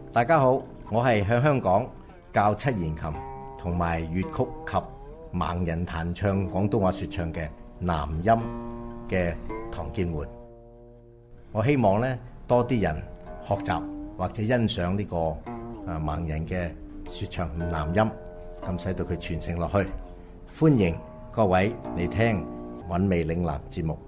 大家好，我係向香港教七弦琴同埋粵曲及盲人彈唱廣東話說唱嘅南音嘅唐建媛。我希望咧多啲人學習或者欣賞呢個盲人嘅說唱南音，咁使到佢傳承落去。歡迎各位嚟聽韻味嶺南節目。